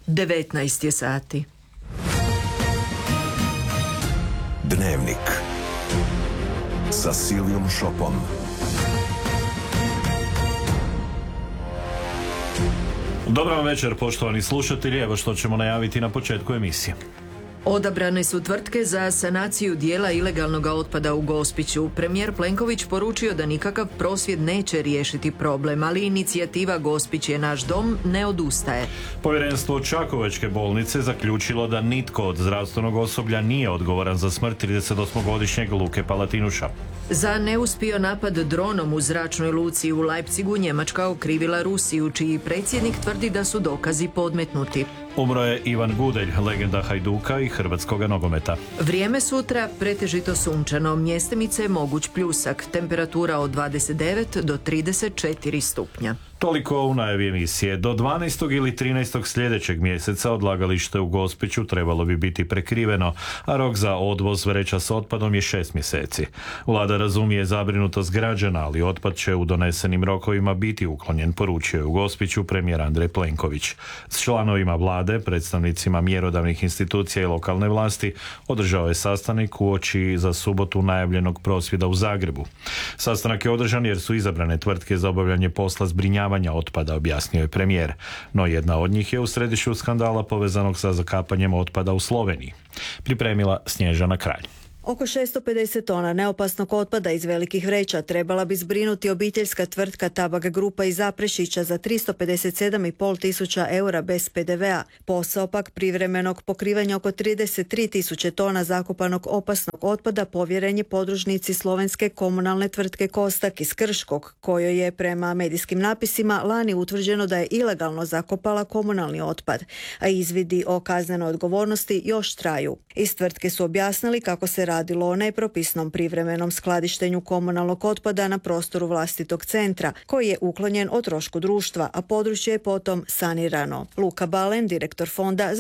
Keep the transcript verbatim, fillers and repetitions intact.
devetnaest je sati. Dnevnik sa Silijom Šopom. Dobar vam večer, poštovani slušatelji, evo što ćemo najaviti na početku emisije. Odabrane su tvrtke za sanaciju dijela ilegalnog otpada u Gospiću. Premijer Plenković poručio da nikakav prosvjed neće riješiti problem, ali inicijativa Gospić je naš dom ne odustaje. Povjerenstvo Čakovečke bolnice zaključilo da nitko od zdravstvenog osoblja nije odgovoran za smrt tridesetosmogodišnjeg Luke Palatinuša. Za neuspio napad dronom u zračnoj luci u Leipzigu Njemačka okrivila Rusiju, čiji predsjednik tvrdi da su dokazi podmetnuti. Umro je Ivan Gudelj, legenda Hajduka i hrvatskoga nogometa. Vrijeme sutra pretežito sunčano, mjestimice moguć pljusak, temperatura od dvadeset devet do trideset četiri stupnja. Toliko u najavi emisije. Do dvanaestog ili trinaestog sljedećeg mjeseca odlagalište u Gospiću trebalo bi biti prekriveno, a rok za odvoz vreća s otpadom je šest mjeseci. Vlada razumije zabrinutost građana, ali otpad će u donesenim rokovima biti uklonjen, poručio je u Gospiću premijer Andrej Plenković. S članovima vlade, predstavnicima mjerodavnih institucija i lokalne vlasti održao je sastanak uoči za subotu najavljenog prosvjeda u Zagrebu. Sastanak je održan jer su izabrane tvrtke za obavljanje posla zbrinjavanja otpada, objasnio je premijer. No jedna od njih je u središtu skandala povezanog sa zakapanjem otpada u Sloveniji. Pripremila Snježana Kralj. Oko šesto pedeset tona neopasnog otpada iz velikih vreća trebala bi zbrinuti obiteljska tvrtka Tabak Grupa iz Zaprešića za tristo pedeset sedam i pol tisuća eura bez pe de vea. Posao pak privremenog pokrivanja oko trideset tri tisuće tona zakopanog opasnog otpada povjeren je podružnici slovenske komunalne tvrtke Kostak iz Krškog, kojoj je prema medijskim napisima lani utvrđeno da je ilegalno zakopala komunalni otpad, a izvidi o kaznenoj odgovornosti još traju. Iz tvrtke su objasnili kako se radilo o nepropisnom privremenom skladištenju komunalnog otpada na prostoru vlastitog centra, koji je uklonjen o trošku društva, a područje je potom sanirano. Luka Balen, direktor Fonda za